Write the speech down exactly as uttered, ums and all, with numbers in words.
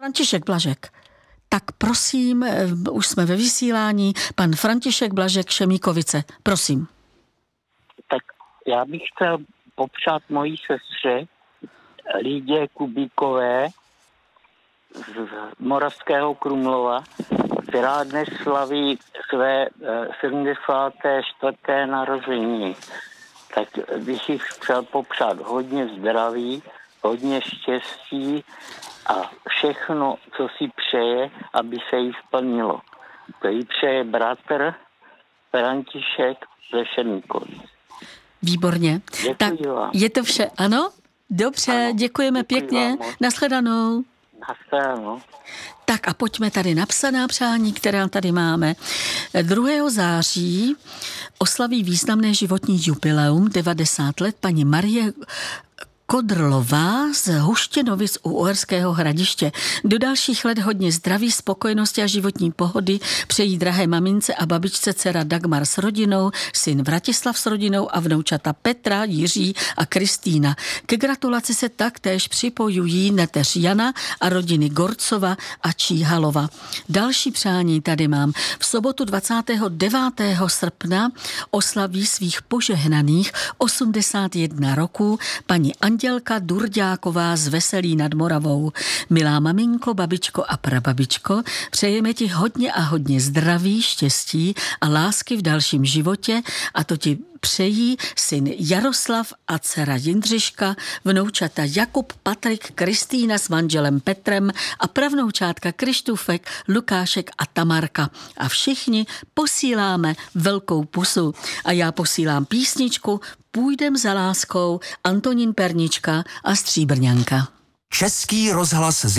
František Blažek. Tak prosím, už jsme ve vysílání, pan František Blažek, Šemíkovice, prosím. Tak já bych chtěl popřát mojí sestře Lídě Kubíkové z Moravského Krumlova, která dnes slaví své sedmdesáté čtvrté narozeniny. Tak bych jí chtěl popřát hodně zdraví, hodně štěstí a všechno, co si přeje, aby se jí splnilo. To jí přeje bratr František ze Šemíkovic. Výborně. Děkuji tak vám. Je to vše, ano? Dobře, ano, děkujeme děkuji pěkně. vám. Nashledanou. Nashledanou. Tak a pojďme tady na psaná přání, která tady máme. druhého září oslaví významné životní jubileum, devadesát let, paní Marie Kodrlová z Huštěnovic u Uherského Hradiště. Do dalších let hodně zdraví, spokojenosti a životní pohody přejí drahé mamince a babičce dcera Dagmar s rodinou, syn Vratislav s rodinou a vnoučata Petra, Jiří a Kristýna. Ke gratulaci se taktéž připojují neteř Jana a rodiny Gorcova a Číhalova. Další přání tady mám. V sobotu dvacátého devátého srpna oslaví svých požehnaných osmdesát jedna roků paní Andělka Durďáková z Veselí nad Moravou. Milá maminko, babičko a prababičko, přejeme ti hodně a hodně zdraví, štěstí a lásky v dalším životě a to ti přejí syn Jaroslav a dcera Jindřiška, vnoučata Jakub, Patrik, Kristýna s manželem Petrem a pravnoučátka Krištůfek, Lukášek a Tamarka. A všichni posíláme velkou pusu. A já posílám písničku Půjdem za láskou, Antonín Pernička a Stříbrňanka. Český rozhlas